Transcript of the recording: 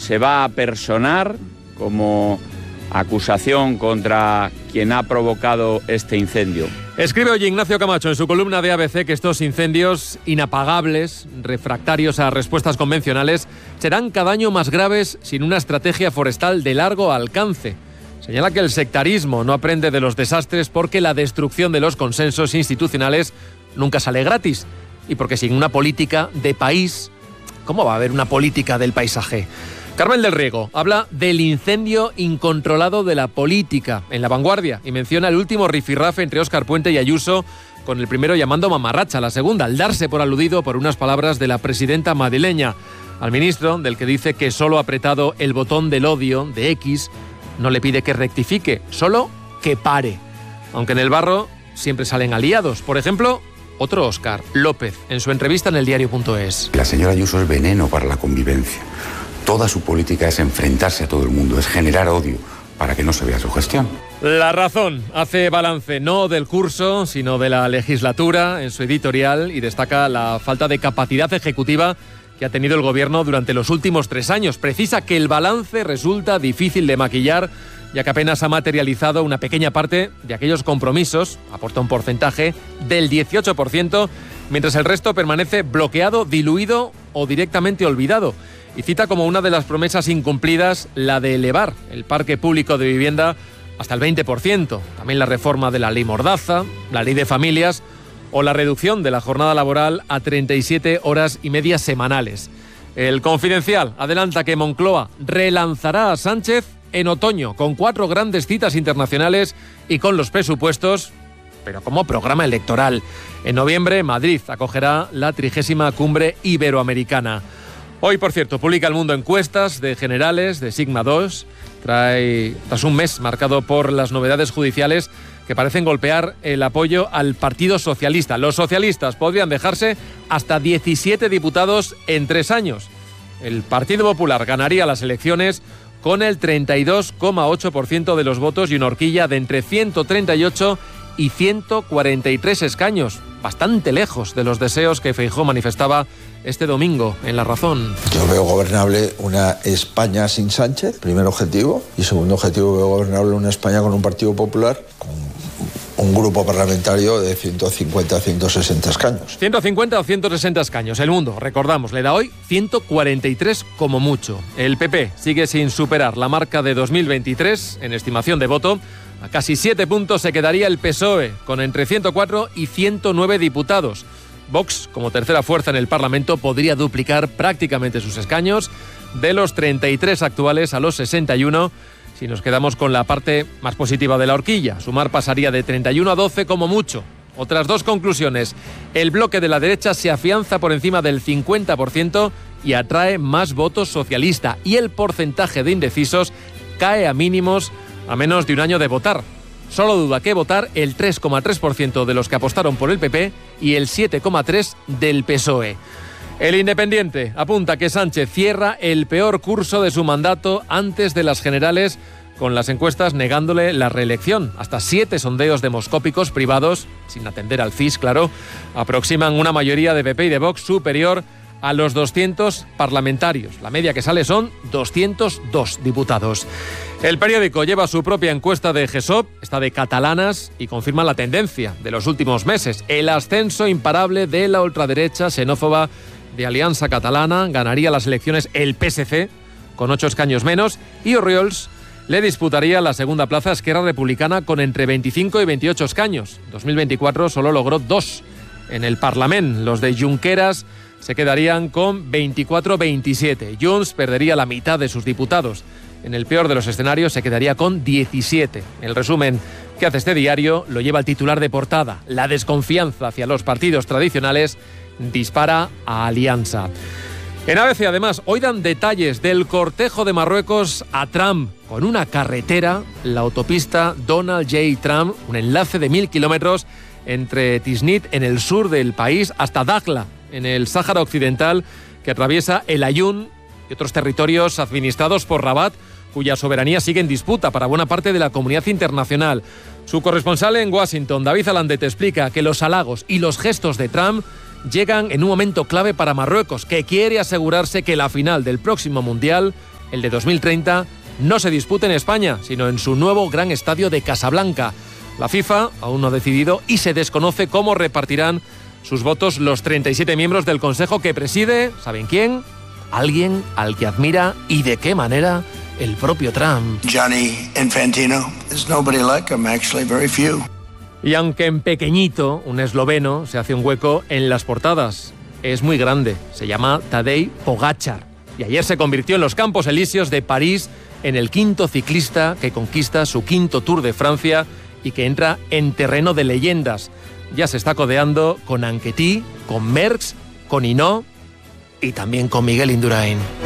se va a personar como acusación contra quien ha provocado este incendio. Escribe hoy Ignacio Camacho en su columna de ABC que estos incendios inapagables, refractarios a respuestas convencionales, serán cada año más graves sin una estrategia forestal de largo alcance. Señala que el sectarismo no aprende de los desastres porque la destrucción de los consensos institucionales nunca sale gratis y porque sin una política de país, ¿cómo va a haber una política del paisaje? Carmen del Riego habla del incendio incontrolado de la política en La Vanguardia y menciona el último rifirrafe entre Óscar Puente y Ayuso, con el primero llamando mamarracha, la segunda al darse por aludido por unas palabras de la presidenta madrileña. Al ministro, del que dice que solo ha apretado el botón del odio de X, no le pide que rectifique, solo que pare. Aunque en el barro siempre salen aliados. Por ejemplo, otro Óscar, López, en su entrevista en eldiario.es. La señora Ayuso es veneno para la convivencia. Toda su política es enfrentarse a todo el mundo, es generar odio para que no se vea su gestión. La Razón hace balance no del curso, sino de la legislatura en su editorial y destaca la falta de capacidad ejecutiva que ha tenido el gobierno durante los últimos 3 años. Precisa que el balance resulta difícil de maquillar, ya que apenas ha materializado una pequeña parte de aquellos compromisos, aporta un porcentaje del 18%, mientras el resto permanece bloqueado, diluido o directamente olvidado. Y cita como una de las promesas incumplidas la de elevar el parque público de vivienda hasta el 20%. También la reforma de la ley Mordaza, la ley de familias o la reducción de la jornada laboral a 37 horas y media semanales. El Confidencial adelanta que Moncloa relanzará a Sánchez en otoño con 4 grandes citas internacionales y con los presupuestos, pero como programa electoral. En noviembre, Madrid acogerá la 30ª Cumbre Iberoamericana. Hoy, por cierto, publica El Mundo encuestas de generales de Sigma 2. Tras un mes marcado por las novedades judiciales que parecen golpear el apoyo al Partido Socialista. Los socialistas podrían dejarse hasta 17 diputados en 3 años. El Partido Popular ganaría las elecciones con el 32,8% de los votos y una horquilla de entre 138 y 143 escaños, bastante lejos de los deseos que Feijóo manifestaba este domingo en La Razón. Yo veo gobernable una España sin Sánchez, primer objetivo, y segundo objetivo, veo gobernable una España con un Partido Popular, con un grupo parlamentario de 150 a 160 escaños. 150 o 160 escaños. El Mundo, recordamos, le da hoy 143 como mucho. El PP sigue sin superar la marca de 2023 en estimación de voto. A casi 7 puntos se quedaría el PSOE, con entre 104 y 109 diputados. Vox, como tercera fuerza en el Parlamento, podría duplicar prácticamente sus escaños, de los 33 actuales a los 61, si nos quedamos con la parte más positiva de la horquilla. Sumar pasaría de 31 a 12 como mucho. Otras 2 conclusiones. El bloque de la derecha se afianza por encima del 50% y atrae más votos socialista. Y el porcentaje de indecisos cae a mínimos a menos de un año de votar. Solo duda que votar el 3,3% de los que apostaron por el PP y el 7,3% del PSOE. El Independiente apunta que Sánchez cierra el peor curso de su mandato antes de las generales, con las encuestas negándole la reelección. Hasta 7 sondeos demoscópicos privados, sin atender al CIS, claro, aproximan una mayoría de PP y de Vox superior a los 200 parlamentarios. La media que sale son 202 diputados. El periódico lleva su propia encuesta de GESOP, esta de Catalanas, y confirma la tendencia de los últimos meses. El ascenso imparable de la ultraderecha xenófoba de Alianza Catalana. Ganaría las elecciones el PSC, con 8 escaños menos, y Orriols le disputaría la segunda plaza a Esquerra Republicana con entre 25 y 28 escaños. En 2024 solo logró 2 en el Parlament. Los de Junqueras se quedarían con 24-27. Junts perdería la mitad de sus diputados. En el peor de los escenarios se quedaría con 17. El resumen que hace este diario lo lleva el titular de portada. La desconfianza hacia los partidos tradicionales dispara a Alianza. En ABC, además, hoy dan detalles del cortejo de Marruecos a Trump con una carretera, la autopista Donald J. Trump, un enlace de 1.000 kilómetros entre Tisnit, en el sur del país, hasta Dakhla, en el Sáhara Occidental, que atraviesa el Ayun y otros territorios administrados por Rabat, cuya soberanía sigue en disputa para buena parte de la comunidad internacional. Su corresponsal en Washington, David Alandet, explica que los halagos y los gestos de Trump llegan en un momento clave para Marruecos, que quiere asegurarse que la final del próximo Mundial el de 2030, no se dispute en España, sino en su nuevo gran estadio de Casablanca. La FIFA aún no ha decidido y se desconoce cómo repartirán sus votos los 37 miembros del Consejo que preside, ¿saben quién? Alguien al que admira y de qué manera el propio Trump. Gianni Infantino. There's nobody like him, actually, very few. Y aunque en pequeñito, un esloveno se hace un hueco en las portadas. Es muy grande, se llama Tadej Pogačar. Y ayer se convirtió en los Campos Elíseos de París en el quinto ciclista que conquista su quinto Tour de Francia y que entra en terreno de leyendas. Ya se está codeando con Anquetil, con Merckx, con Hinault y también con Miguel Indurain.